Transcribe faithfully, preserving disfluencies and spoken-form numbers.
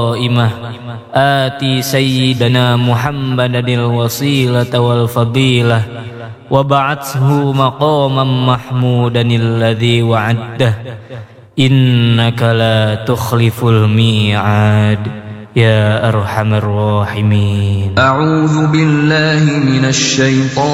قائمة آتي سيدنا محمدا الوسيلة والفضيلة وبعثه مقاما محمودا الذي وعده إنك لا تخلف الميعاد يا أرحم الراحمين. أعوذ بالله من الشيطان